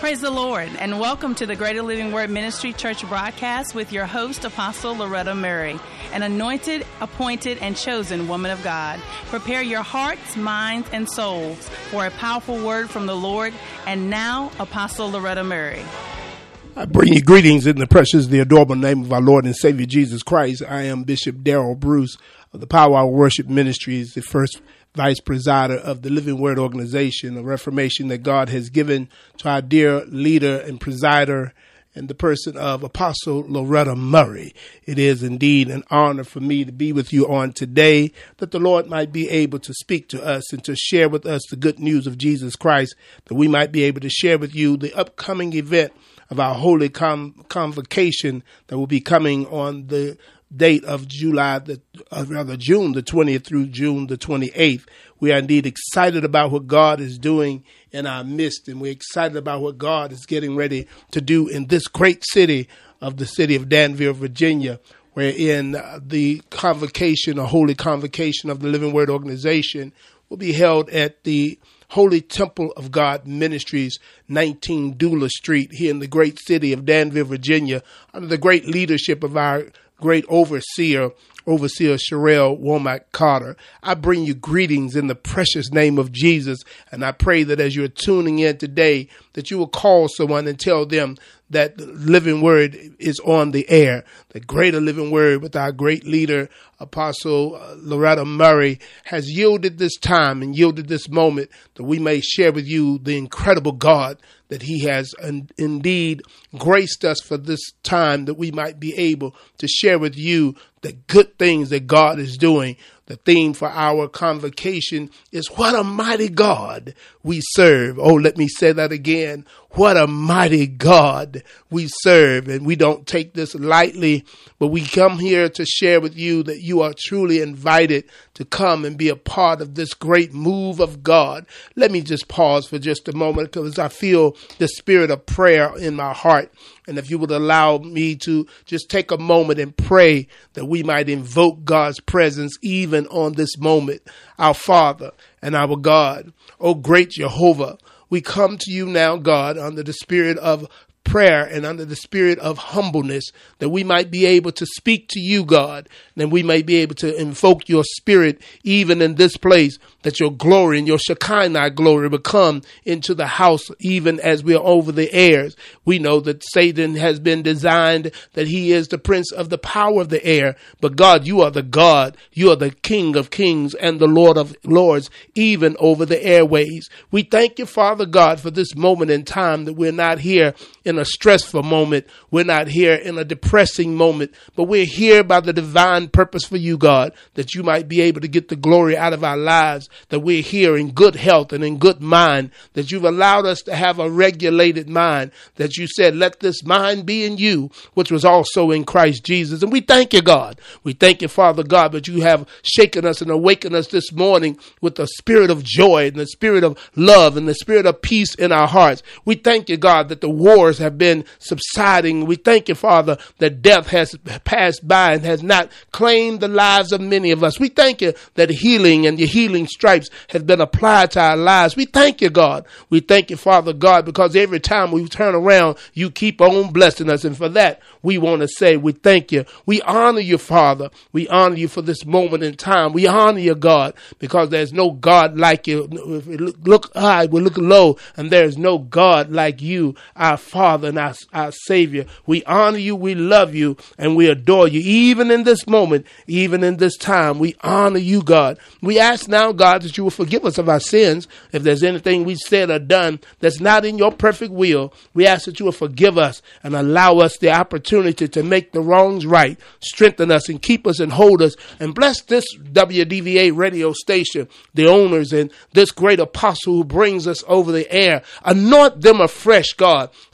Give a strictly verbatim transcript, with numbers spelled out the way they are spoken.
Praise the Lord, and welcome to the Greater Living Word Ministry Church broadcast with your host, Apostle Loretta Murray, an anointed, appointed, and chosen woman of God. Prepare your hearts, minds, and souls for a powerful word from the Lord. And now, Apostle Loretta Murray. I bring you greetings in the precious, the adorable name of our Lord and Savior Jesus Christ. I am Bishop Darrell Bruce of the Power Hour Worship Ministries, the first Vice Presider of the Living Word Organization, a reformation that God has given to our dear leader and presider in the person of Apostle Loretta Murray. It is indeed an honor for me to be with you on today, that the Lord might be able to speak to us and to share with us the good news of Jesus Christ, that we might be able to share with you the upcoming event of our holy con- convocation that will be coming on the date of July, the uh, rather June the twentieth through June the twenty-eighth. We are indeed excited about what God is doing in our midst, and we're excited about what God is getting ready to do in this great city of the city of Danville, Virginia, wherein uh, the convocation, a holy convocation of the Living Word Organization will be held at the Holy Temple of God Ministries, nineteen Dula Street, here in the great city of Danville, Virginia, under the great leadership of our great overseer, Overseer Sherelle Womack Carter. I bring you greetings in the precious name of Jesus, and I pray that as you're tuning in today, that you will call someone and tell them that the Living Word is on the air. The Greater Living Word with our great leader, Apostle Loretta Murray, has yielded this time and yielded this moment that we may share with you the incredible God that he has in, indeed graced us for this time, that we might be able to share with you the good things that God is doing. The theme for our convocation is what a mighty God we serve. Oh, let me say that again. What a mighty God we serve. And we don't take this lightly, but we come here to share with you that you are truly invited to come and be a part of this great move of God. Let me just pause for just a moment, because I feel the spirit of prayer in my heart. And if you would allow me to just take a moment and pray that we might invoke God's presence even on this moment. Our Father and our God, O great Jehovah, we come to you now, God, under the spirit of prayer and under the spirit of humbleness, that we might be able to speak to you, God, and we may be able to invoke your spirit even in this place, that your glory and your Shekinah glory will come into the house even as we are over the airs. We know that Satan has been designed that he is the prince of the power of the air, but God, you are the God, you are the King of kings and the Lord of lords, even over the airways. We thank you, Father God, for this moment in time, that we're not here in a stressful moment. We're not here in a depressing moment, but we're here by the divine purpose for you, God, that you might be able to get the glory out of our lives, that we're here in good health and in good mind, that you've allowed us to have a regulated mind, that you said, let this mind be in you, which was also in Christ Jesus. And we thank you, God. We thank you, Father God, that you have shaken us and awakened us this morning with the spirit of joy and the spirit of love and the spirit of peace in our hearts. We thank you, God, that the wars have been subsiding. We thank you, Father, that death has passed by and has not claimed the lives of many of us. We thank you that healing and your healing stripes has been applied to our lives. We thank you, God. We thank you, Father God, because every time we turn around, you keep on blessing us. And for that, we want to say we thank you. We honor you, Father. We honor you for this moment in time. We honor you, God, because there's no God like you. If we look high, we look low, and there's no God like you, our Father and our, our Savior. We honor you, we love you, and we adore you. Even in this moment, even in this time, we honor you, God. We ask now, God, that you will forgive us of our sins. If there's anything we said or done that's not in your perfect will, we ask that you will forgive us and allow us the opportunity to make the wrongs right. Strengthen us and keep us and hold us, and bless this W D V A radio station, the owners, and this great apostle who brings us over the air. Anoint them afresh, God.